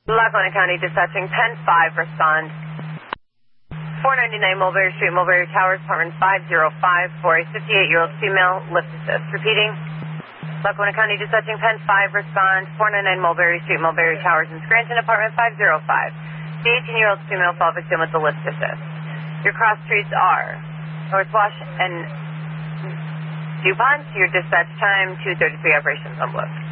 Lackawanna County Dispatching, Pen 5, respond. 499 Mulberry Street, Mulberry Towers, apartment 505 for a 58-year-old female, lift assist. Repeating. Lackawanna County Dispatching, Pen 5, respond. 499 Mulberry Street, Mulberry Towers in Scranton, apartment 505. The 18-year-old female fell victim with the lift assist. Your cross streets are North Wash and DuPont. Your dispatch time, 2:33 operations on Bliss.